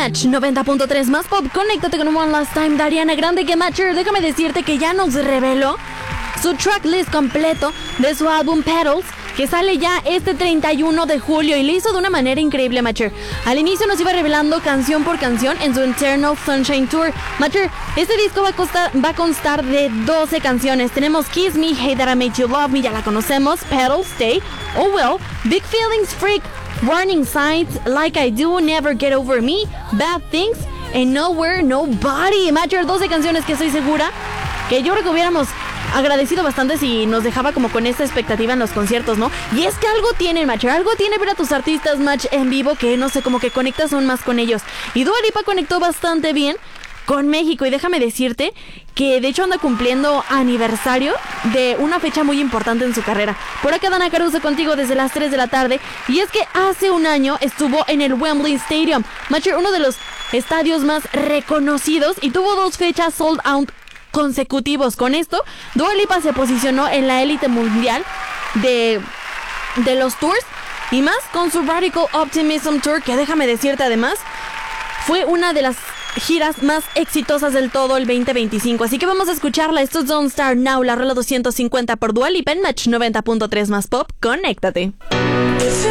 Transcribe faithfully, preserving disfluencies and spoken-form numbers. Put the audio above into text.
Match noventa punto tres más pop. Conéctate con One Last Time de Ariana Grande, que Matcher, déjame decirte que ya nos reveló su tracklist completo de su álbum Petals, que sale ya este treinta y uno de julio, y le hizo de una manera increíble, Matcher. Al inicio nos iba revelando canción por canción en su Eternal Sunshine Tour. Matcher, este disco va a, costar, va a constar de doce canciones. Tenemos Kiss Me, Hey That I Made You Love Me, ya la conocemos, Petals, Stay, Oh Well, Big Feelings, Freak, Warning Signs, Like I Do, Never Get Over Me, Bad Things, and Nowhere, Nobody. Matcher, doce canciones que estoy segura que yo creo que hubiéramos agradecido bastante si nos dejaba como con esta expectativa en los conciertos, ¿no? Y es que algo tienen, Matcher, algo tiene ver a tus artistas, Match, en vivo, que no sé, como que conectas aún más con ellos. Y Dua Lipa conectó bastante bien con México, y déjame decirte que de hecho anda cumpliendo aniversario de una fecha muy importante en su carrera. Por acá Dana Caruso contigo desde las tres de la tarde, y es que hace un año estuvo en el Wembley Stadium, Matcher, uno de los estadios más reconocidos, y tuvo dos fechas sold out consecutivos. Con esto, Dua Lipa se posicionó en la élite mundial de, de los tours, y más con su Radical Optimism Tour, que déjame decirte además fue una de las giras más exitosas del todo el veinte veinticinco. Así que vamos a escucharla. Esto es Don't Start Now, la rola doscientos cincuenta por Dua Lipa en Match noventa punto tres más pop. Conéctate.